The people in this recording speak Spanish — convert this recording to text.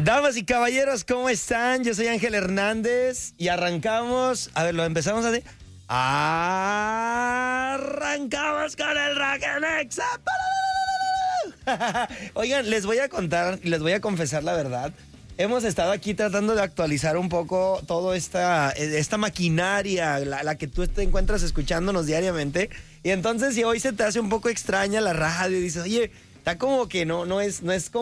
Damas y caballeros, ¿cómo están? Yo soy Ángel Hernández y arrancamos. A ver, lo empezamos así. Arrancamos con el Rock and Exa. Oigan, les voy a contar y les voy a confesar la verdad. Hemos estado aquí tratando de actualizar un poco toda esta maquinaria, la que tú te encuentras escuchándonos diariamente. Y entonces, si hoy se te hace un poco extraña la radio y dices, oye, está como que no es como